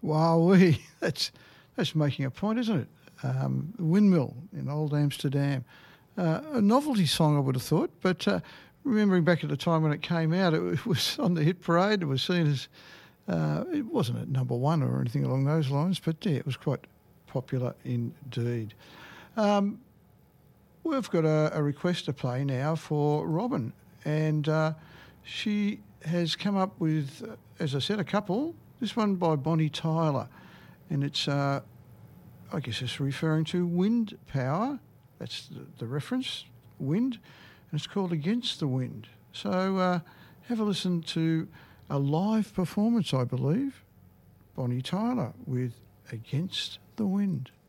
Wowee, that's making a point, isn't it? Windmill in Old Amsterdam. A novelty song, I would have thought, but remembering back at the time when it came out, it was on the hit parade. It was seen as, it wasn't at number one or anything along those lines, but yeah, it was quite popular indeed. We've got a request to play now for Robin, and she has come up with, as I said, a couple. This one by Bonnie Tyler, and it's, I guess it's referring to wind power. That's the reference, wind, and it's called Against the Wind. So have a listen to a live performance, I believe, Bonnie Tyler with Against the Wind.